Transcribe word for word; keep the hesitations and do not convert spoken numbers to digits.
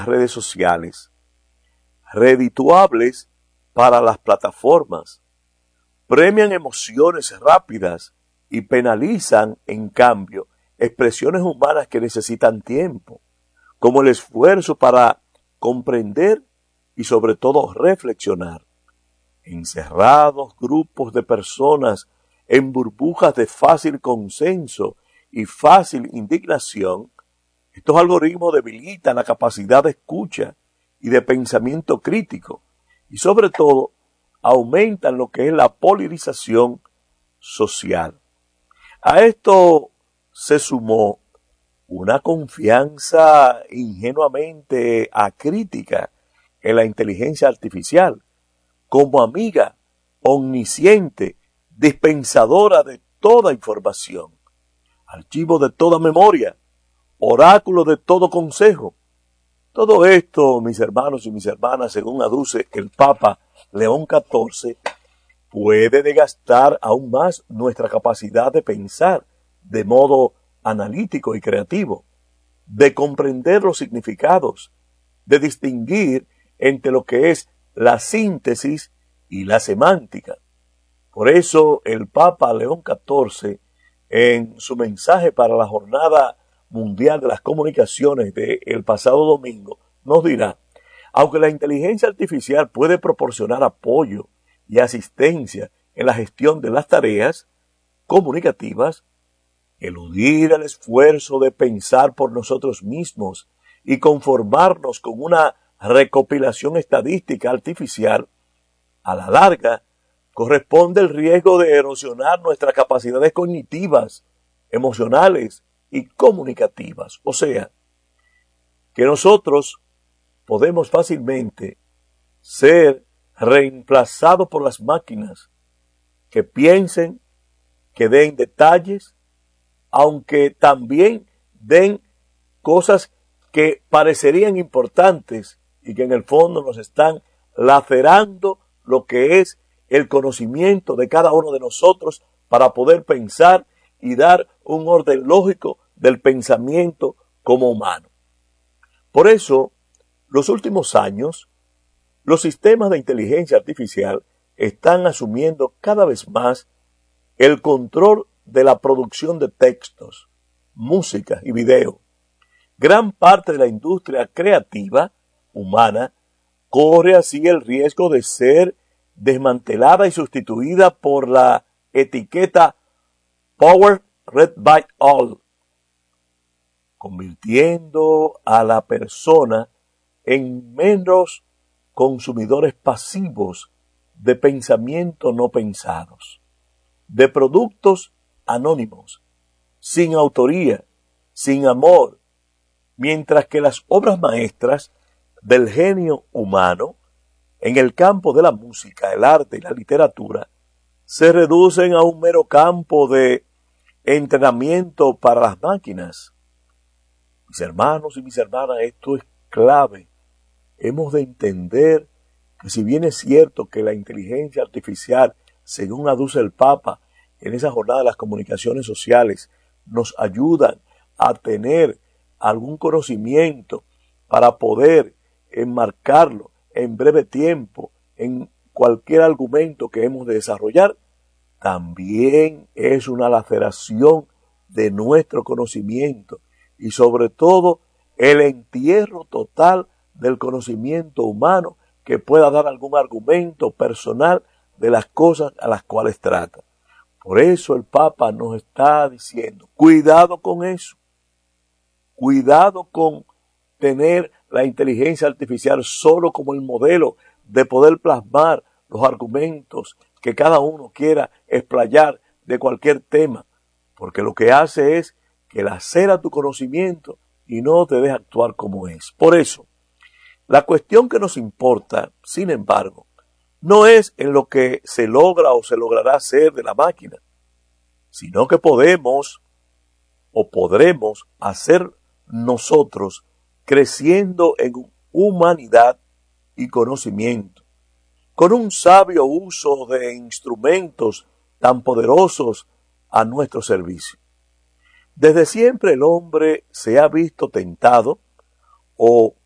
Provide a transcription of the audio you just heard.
redes sociales, redituables para las plataformas, premian emociones rápidas y penalizan, en cambio, expresiones humanas que necesitan tiempo, como el esfuerzo para comprender y sobre todo reflexionar. Encerrados grupos de personas en burbujas de fácil consenso y fácil indignación, estos algoritmos debilitan la capacidad de escucha y de pensamiento crítico y sobre todo aumentan lo que es la polarización social. A esto se sumó una confianza ingenuamente acrítica en la inteligencia artificial como amiga omnisciente, dispensadora de toda información, archivo de toda memoria, oráculo de todo consejo. Todo esto, mis hermanos y mis hermanas, según aduce el Papa León catorce, puede desgastar aún más nuestra capacidad de pensar de modo analítico y creativo, de comprender los significados, de distinguir entre lo que es la síntesis y la semántica. Por eso el Papa León catorce, en su mensaje para la Jornada Mundial de las Comunicaciones del pasado domingo, nos dirá: aunque la inteligencia artificial puede proporcionar apoyo y asistencia en la gestión de las tareas comunicativas, eludir el esfuerzo de pensar por nosotros mismos y conformarnos con una recopilación estadística artificial, a la larga corresponde el riesgo de erosionar nuestras capacidades cognitivas, emocionales y comunicativas. O sea, que nosotros podemos fácilmente ser reemplazados por las máquinas que piensen, que den detalles, aunque también den cosas que parecerían importantes y que en el fondo nos están lacerando lo que es el conocimiento de cada uno de nosotros para poder pensar y dar un orden lógico del pensamiento como humano. Por eso, los últimos años, los sistemas de inteligencia artificial están asumiendo cada vez más el control de la producción de textos, música y video. Gran parte de la industria creativa humana corre así el riesgo de ser desmantelada y sustituida por la etiqueta Power Read by All, convirtiendo a la persona en meros consumidores pasivos de pensamientos no pensados, de productos anónimos, sin autoría, sin amor, mientras que las obras maestras del genio humano en el campo de la música, el arte y la literatura se reducen a un mero campo de entrenamiento para las máquinas. Mis hermanos y mis hermanas, esto es clave. Hemos de entender que si bien es cierto que la inteligencia artificial, según aduce el Papa en esa jornada de las comunicaciones sociales, nos ayudan a tener algún conocimiento para poder enmarcarlo en breve tiempo en cualquier argumento que hemos de desarrollar, también es una laceración de nuestro conocimiento y sobre todo el entierro total del conocimiento humano que pueda dar algún argumento personal de las cosas a las cuales trata. Por eso el Papa nos está diciendo, cuidado con eso, cuidado con tener la inteligencia artificial solo como el modelo de poder plasmar los argumentos que cada uno quiera explayar de cualquier tema, porque lo que hace es que lacera tu conocimiento y no te deja actuar como es. Por eso, la cuestión que nos importa, sin embargo, no es en lo que se logra o se logrará hacer de la máquina, sino que podemos o podremos hacer nosotros creciendo en humanidad y conocimiento, con un sabio uso de instrumentos tan poderosos a nuestro servicio. Desde siempre el hombre se ha visto tentado o